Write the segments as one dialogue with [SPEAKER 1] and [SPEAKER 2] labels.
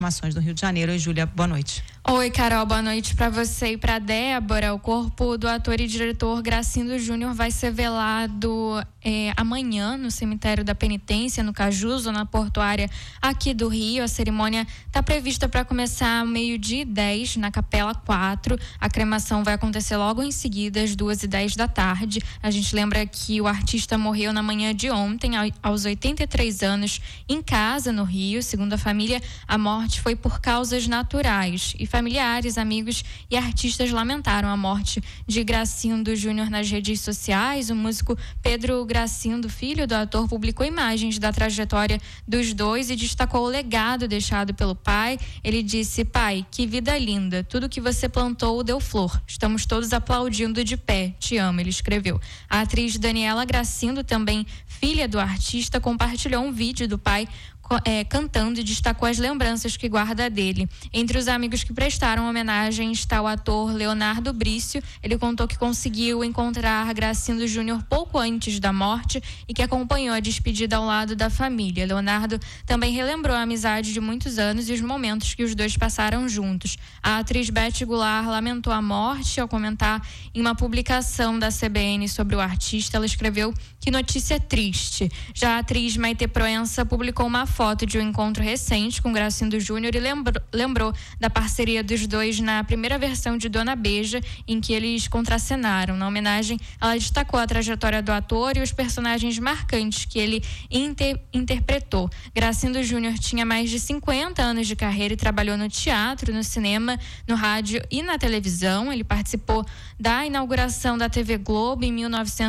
[SPEAKER 1] Informações do Rio de Janeiro. Oi, Júlia, boa noite.
[SPEAKER 2] Oi, Carol, boa noite para você e para Débora. O corpo do ator e diretor Gracindo Júnior vai ser velado amanhã no cemitério da Penitência, no Caju, zona portuária aqui do Rio. A cerimônia está prevista para começar ao 12h10 na Capela 4. A cremação vai acontecer logo em seguida, às 2h10 da tarde. A gente lembra que o artista morreu na manhã de ontem, aos 83 anos, em casa, no Rio. Segundo a família, a morte foi por causas naturais. E familiares, amigos e artistas lamentaram a morte de Gracindo Júnior nas redes sociais. O músico Pedro Gracindo, filho do ator, publicou imagens da trajetória dos dois e destacou o legado deixado pelo pai. Ele disse: pai, que vida linda, tudo que você plantou deu flor, estamos todos aplaudindo de pé, te amo, ele escreveu. A atriz Daniela Gracindo, também filha do artista, compartilhou um vídeo do pai cantando e destacou as lembranças que guarda dele. Entre os amigos que prestaram homenagem está o ator Leonardo Brício. Ele contou que conseguiu encontrar Gracindo Júnior pouco antes da morte e que acompanhou a despedida ao lado da família. Leonardo também relembrou a amizade de muitos anos e os momentos que os dois passaram juntos. A atriz Beth Goulart lamentou a morte ao comentar em uma publicação da CBN sobre o artista. Ela escreveu: que notícia triste. Já a atriz Maite Proença publicou uma foto de um encontro recente com Gracindo Júnior e lembrou da parceria dos dois na primeira versão de Dona Beija, em que eles contracenaram. Na homenagem, ela destacou a trajetória do ator e os personagens marcantes que ele interpretou. Gracindo Júnior tinha mais de 50 anos de carreira e trabalhou no teatro, no cinema, no rádio e na televisão. Ele participou da inauguração da TV Globo em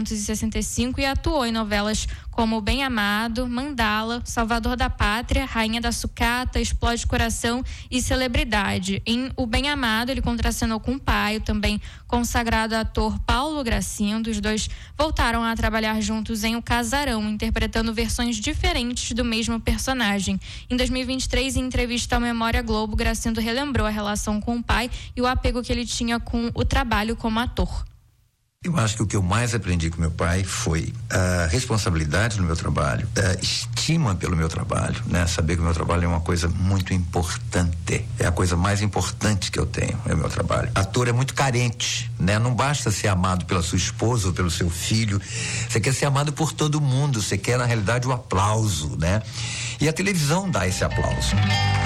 [SPEAKER 2] 1965 e atuou em novelas como Bem Amado, Mandala, Salvador da Pátria, Rainha da Sucata, Explode Coração e Celebridade. Em O Bem Amado, ele contracenou com o pai, o também consagrado ator Paulo Gracindo. Os dois voltaram a trabalhar juntos em O Casarão, interpretando versões diferentes do mesmo personagem. Em 2023, em entrevista ao Memória Globo, Gracindo relembrou a relação com o pai e o apego que ele tinha com o trabalho como ator.
[SPEAKER 3] Eu acho que o que eu mais aprendi com meu pai foi a responsabilidade no meu trabalho, a estima pelo meu trabalho, né? Saber que o meu trabalho é uma coisa muito importante, é a coisa mais importante que eu tenho, é o meu trabalho. Ator é muito carente, né? Não basta ser amado pela sua esposa ou pelo seu filho, você quer ser amado por todo mundo, você quer na realidade o aplauso, né? E a televisão dá esse aplauso.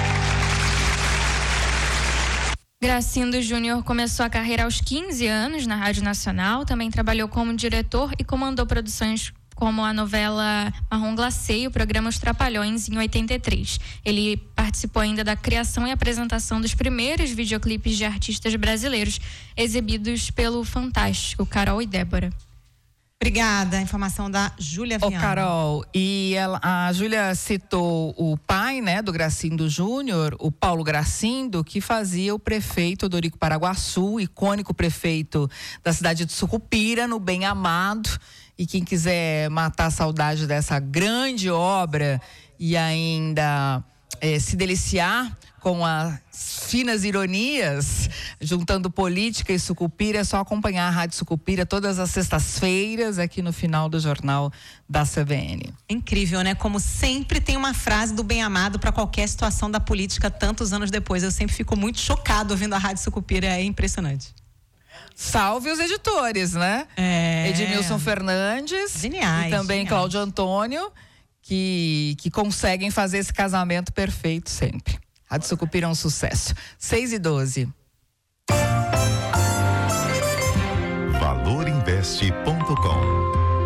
[SPEAKER 2] Gracindo Júnior começou a carreira aos 15 anos na Rádio Nacional, também trabalhou como diretor e comandou produções como a novela Marrom Glacê e o programa Os Trapalhões, em 83. Ele participou ainda da criação e apresentação dos primeiros videoclipes de artistas brasileiros exibidos pelo Fantástico. Carol e Débora.
[SPEAKER 1] Obrigada, a informação da Júlia Viana.
[SPEAKER 4] Carol, e a Júlia citou o pai, né, do Gracindo Júnior, o Paulo Gracindo, que fazia o prefeito Dorico Paraguaçu, icônico prefeito da cidade de Sucupira, no Bem Amado. E quem quiser matar a saudade dessa grande obra e ainda se deliciar com as finas ironias, juntando política e Sucupira, é só acompanhar a Rádio Sucupira todas as sextas-feiras aqui no final do Jornal da CBN.
[SPEAKER 1] Incrível, né? Como sempre tem uma frase do Bem Amado para qualquer situação da política tantos anos depois. Eu sempre fico muito chocado ouvindo a Rádio Sucupira, é impressionante.
[SPEAKER 4] Salve os editores, né? Edmilson Fernandes.
[SPEAKER 1] Geniais.
[SPEAKER 4] E também
[SPEAKER 1] geniais.
[SPEAKER 4] Cláudio Antônio, que conseguem fazer esse casamento perfeito sempre. Rádio Sucupira é um sucesso. 6h12.
[SPEAKER 5] Valorinveste.com